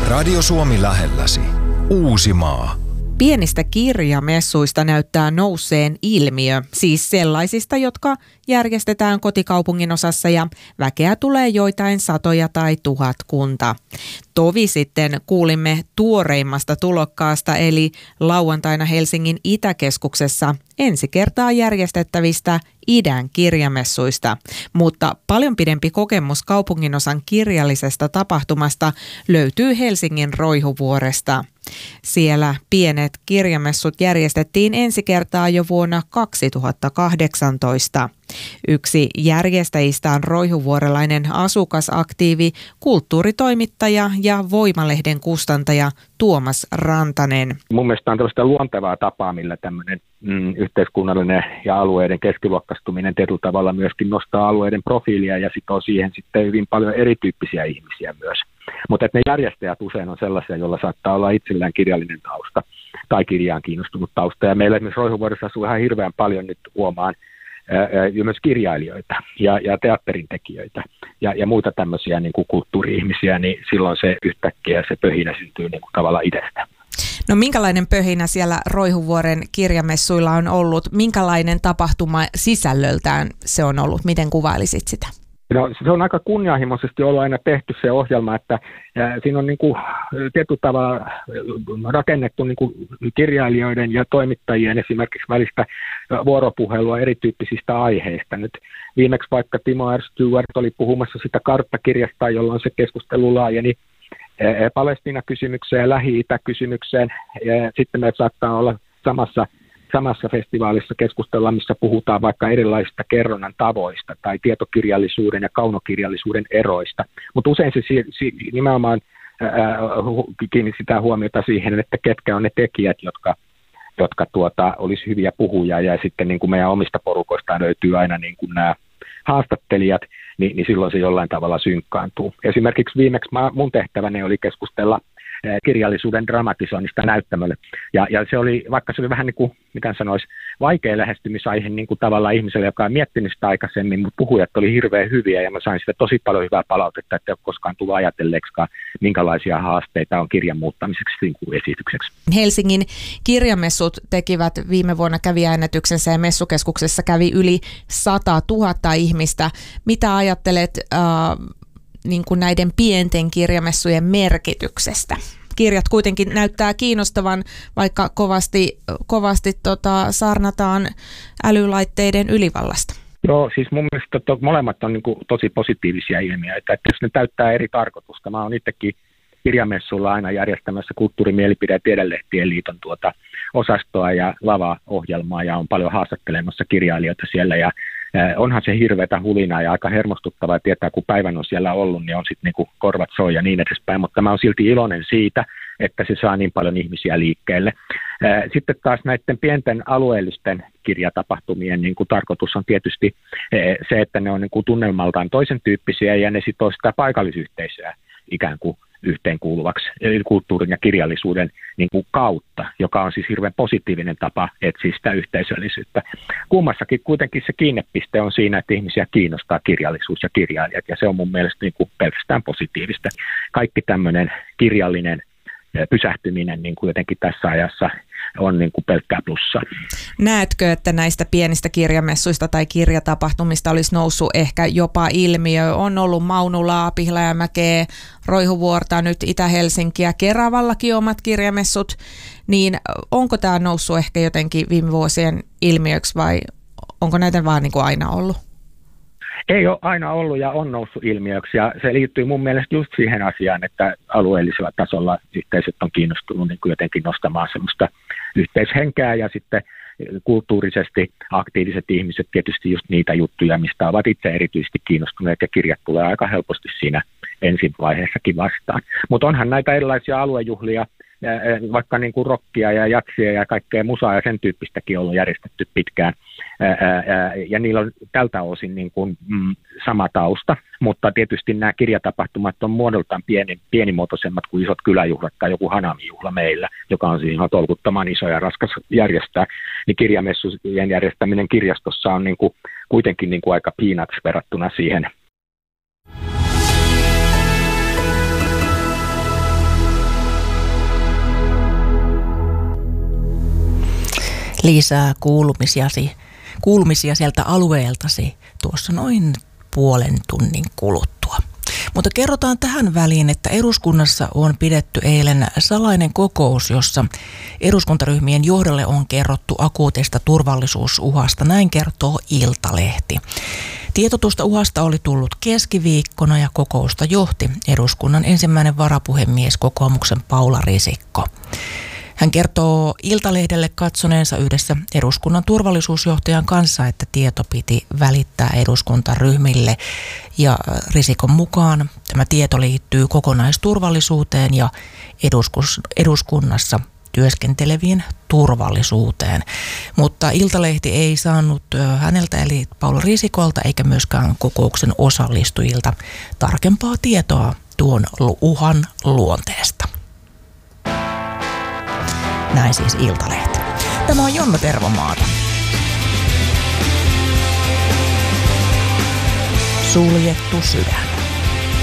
Radio Suomi lähelläsi. Uusimaa. Pienistä kirjamessuista näyttää nousseen ilmiö, siis sellaisista, jotka järjestetään kotikaupungin osassa ja väkeä tulee joitain satoja tai tuhatkunta. Tovi sitten kuulimme tuoreimmasta tulokkaasta, eli lauantaina Helsingin Itäkeskuksessa ensi kertaa järjestettävistä idän kirjamessuista. Mutta paljon pidempi kokemus kaupunginosan kirjallisesta tapahtumasta löytyy Helsingin Roihuvuoresta. Siellä pienet kirjamessut järjestettiin ensi kertaa jo vuonna 2018. Yksi järjestäjistä on roihuvuorelainen asukasaktiivi, kulttuuritoimittaja ja Voimalehden kustantaja Tuomas Rantanen. Mun mielestä on tällaista luontevaa tapaa, millä tämmöinen yhteiskunnallinen ja alueiden keskiluokkastuminen tietyllä tavalla myöskin nostaa alueiden profiilia ja sitoo siihen sitten hyvin paljon erityyppisiä ihmisiä myös. Mutta ne järjestäjät usein on sellaisia, joilla saattaa olla itsellään kirjallinen tausta tai kirjaan kiinnostunut tausta. Ja meillä esimerkiksi Roihuvuoressa asuu ihan hirveän paljon nyt huomaan myös kirjailijoita ja teatterin tekijöitä ja muita tämmöisiä niin kuin kulttuuri-ihmisiä, niin silloin se yhtäkkiä se pöhinä syntyy niin kuin tavallaan itsestä. No minkälainen pöhinä siellä Roihuvuoren kirjamessuilla on ollut? Minkälainen tapahtuma sisällöltään se on ollut? Miten kuvailisit sitä? No, se on aika kunnianhimoisesti ollut aina tehty se ohjelma, että siinä on niin kuin tietyllä tavalla rakennettu niin kuin kirjailijoiden ja toimittajien esimerkiksi välistä vuoropuhelua erityyppisistä aiheista. Nyt viimeksi vaikka Timo R. Stewart oli puhumassa sitä karttakirjasta, jolloin se keskustelu laajeni Palestiina-kysymykseen ja Lähi-Itä-kysymykseen. Ja sitten me saattaa olla samassa festivaalissa keskustella, missä puhutaan vaikka erilaisista kerronnan tavoista tai tietokirjallisuuden ja kaunokirjallisuuden eroista. Mutta usein se nimenomaan kiinnittää huomiota siihen, että ketkä on ne tekijät, jotka olisi hyviä puhujia, ja sitten niin kuin meidän omista porukoista löytyy aina niin kuin nämä haastattelijat, niin silloin se jollain tavalla synkkaantuu. Esimerkiksi viimeksi mun tehtäväni oli keskustella kirjallisuuden dramatisoinnista näyttämölle. Ja se oli, vaikka se oli vähän niin kuin, miten sanoisi, vaikea lähestymisaihe niin kuin tavallaan ihmiselle, joka on miettinyt sitä aikaisemmin, mutta puhujat oli hirveän hyviä ja mä sain sitä tosi paljon hyvää palautetta, että ei ole koskaan tullut ajatelleeksikaan, minkälaisia haasteita on kirjan muuttamiseksi niin kuin esitykseksi. Helsingin kirjamessut tekivät viime vuonna kävijäennätyksensä ja messukeskuksessa kävi yli 100 000 ihmistä. Mitä ajattelet niin kuin näiden pienten kirjamessujen merkityksestä? Kirjat kuitenkin näyttää kiinnostavan, vaikka kovasti saarnataan älylaitteiden ylivallasta. Joo, siis mun mielestä molemmat on niin kuin tosi positiivisia ilmiöitä, että jos ne täyttää eri tarkoitusta. Mä oon itsekin kirjamessulla aina järjestämässä kulttuurimielipide- ja tiedelehtien liiton osastoa ja lava-ohjelmaa ja on paljon haastattelemassa kirjailijoita siellä ja onhan se hirveätä hulinaa ja aika hermostuttavaa tietää, kun päivän on siellä ollut, niin on sitten niinku korvat soi ja niin edespäin, mutta mä oon silti iloinen siitä, että se saa niin paljon ihmisiä liikkeelle. Sitten taas näiden pienten alueellisten kirjatapahtumien niin kuin tarkoitus on tietysti se, että ne on niin kuin tunnelmaltaan toisen tyyppisiä ja ne sitoo sitä paikallisyhteisöä ikään kuin yhteenkuuluvaksi kulttuurin ja kirjallisuuden niin kuin kautta, joka on siis hirveän positiivinen tapa etsiä sitä yhteisöllisyyttä. Kummassakin kuitenkin se kiinnepiste on siinä, että ihmisiä kiinnostaa kirjallisuus ja kirjailijat, ja se on mun mielestä niin kuin pelkästään positiivista. Kaikki tämmöinen kirjallinen pysähtyminen niin kuin jotenkin tässä ajassa on niin kuin pelkkää plussaa. Näetkö, että näistä pienistä kirjamessuista tai kirjatapahtumista olisi noussut ehkä jopa ilmiö? On ollut Maunulaa, Pihlajamäkeä, Roihuvuorta, nyt Itä-Helsinkiä, Keravallakin omat kirjamessut. Niin onko tämä noussut ehkä jotenkin viime vuosien ilmiöksi vai onko näitä vaan niin kuin aina ollut? Ei ole aina ollut ja on noussut ilmiöksi ja se liittyy mun mielestä just siihen asiaan, että alueellisella tasolla yhteisöt on kiinnostunut niin kuin jotenkin nostamaan semmoista yhteishenkeä ja sitten kulttuurisesti aktiiviset ihmiset tietysti just niitä juttuja, mistä ovat itse erityisesti kiinnostuneet ja kirjat tulee aika helposti siinä ensin vaiheessakin vastaan. Mutta onhan näitä erilaisia aluejuhlia, vaikka niin kuin rockia ja jatsia ja kaikkea musaa ja sen tyyppistäkin ollut järjestetty pitkään. Ja niillä on tältä osin niin kuin, sama tausta, mutta tietysti nämä kirjatapahtumat on muodoltaan pienimuotoisemmat kuin isot kyläjuhlat tai joku Hanami-juhla meillä, joka on siinä tolkuttoman iso ja raskas järjestää. Niin kirjamessujen järjestäminen kirjastossa on niin kuin, kuitenkin niin kuin aika peanuts verrattuna siihen. lisää kuulumisia sieltä alueeltasi tuossa noin puolen tunnin kuluttua. Mutta kerrotaan tähän väliin, että eduskunnassa on pidetty eilen salainen kokous, jossa eduskuntaryhmien johdolle on kerrottu akuutista turvallisuusuhasta. Näin kertoo Iltalehti. Tieto tuosta uhasta oli tullut keskiviikkona ja kokousta johti eduskunnan ensimmäinen varapuhemies kokoomuksen Paula Risikko. Hän kertoo Iltalehdelle katsoneensa yhdessä eduskunnan turvallisuusjohtajan kanssa, että tieto piti välittää eduskuntaryhmille. Ja Risikon mukaan tämä tieto liittyy kokonaisturvallisuuteen ja eduskunnassa työskentelevien turvallisuuteen. Mutta Iltalehti ei saanut häneltä eli Paula Risikolta eikä myöskään kokouksen osallistujilta tarkempaa tietoa tuon uhan luonteesta. Näin siis Iltalehti. Tämä on Jonna Tervomaata. Suljettu sydän.